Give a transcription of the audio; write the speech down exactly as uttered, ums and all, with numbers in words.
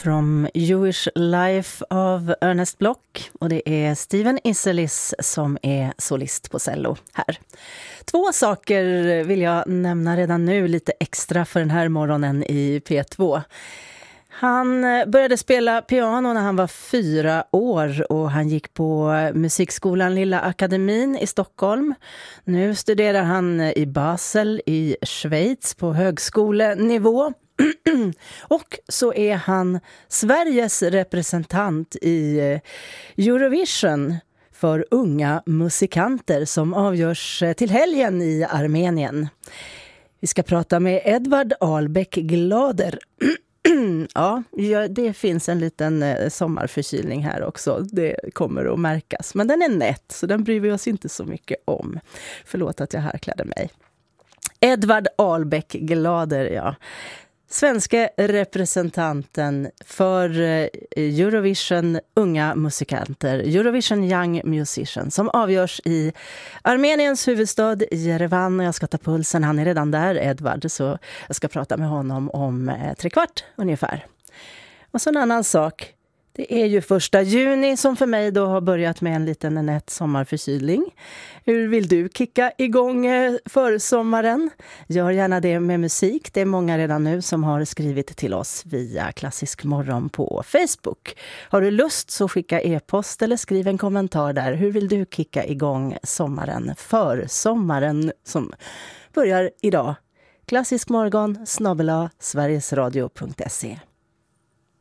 From Jewish Life av Ernest Bloch, och det är Steven Isserlis som är solist på cello här. Två saker vill jag nämna redan nu lite extra för den här morgonen i P två. Han började spela piano när han var fyra år och han gick på musikskolan Lilla Akademin i Stockholm. Nu studerar han i Basel i Schweiz på högskolenivå. Och så är han Sveriges representant i Eurovision för unga musikanter som avgörs till helgen i Armenien. Vi ska prata med Edvard Ahlbeck Glader. Ja, det finns en liten sommarförkylning här också. Det kommer att märkas. Men den är nätt, så den bryr vi oss inte så mycket om. Förlåt att jag härklädde mig. Edvard Ahlbeck Glader, ja. Svenska representanten för Eurovision unga musikanter, Eurovision Young Musician, som avgörs i Armeniens huvudstad Jerevan. Och jag ska ta pulsen, han är redan där, Edvard, så jag ska prata med honom om tre kvart ungefär. Och så en annan sak. Det är ju första juni som för mig då har börjat med en liten nätt sommarförkylning. Hur vill du kicka igång för sommaren? Gör gärna det med musik. Det är många redan nu som har skrivit till oss via Klassisk morgon på Facebook. Har du lust så skicka e-post eller skriv en kommentar där. Hur vill du kicka igång sommaren för sommaren som börjar idag? Klassisk morgon snabel-a sverigesradio punkt se.